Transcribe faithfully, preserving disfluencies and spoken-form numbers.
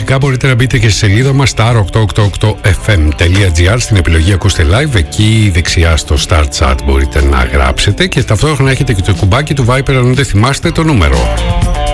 Φυσικά μπορείτε να μπείτε και στη σελίδα μας star οκτακόσια ογδόντα οκτώ εφ εμ τελεία τζι άρ στην επιλογή Ακούστε Live. Εκεί δεξιά στο Start Chat μπορείτε να γράψετε και ταυτόχρονα έχετε και το κουμπάκι του Viper αν δεν θυμάστε το νούμερο.